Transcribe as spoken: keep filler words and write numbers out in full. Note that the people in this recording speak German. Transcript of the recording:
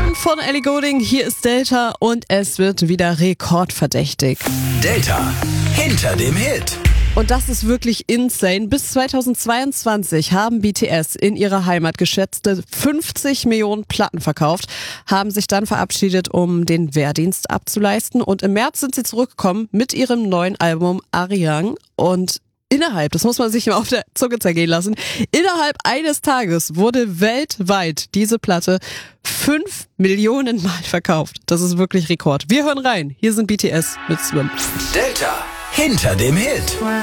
Swim von Ellie Goulding, hier ist Delta und es wird wieder rekordverdächtig. Delta, hinter dem Hit. Und das ist wirklich insane. Bis zweitausendzweiundzwanzig haben B T S in ihrer Heimat geschätzte fünfzig Millionen Platten verkauft, haben sich dann verabschiedet, um den Wehrdienst abzuleisten. Und im März sind sie zurückgekommen mit ihrem neuen Album Arirang. Und innerhalb, das muss man sich mal auf der Zunge zergehen lassen, innerhalb eines Tages wurde weltweit diese Platte fünf Millionen Mal verkauft. Das ist wirklich Rekord. Wir hören rein. Hier sind B T S mit Swim. Delta, hinter dem Hit.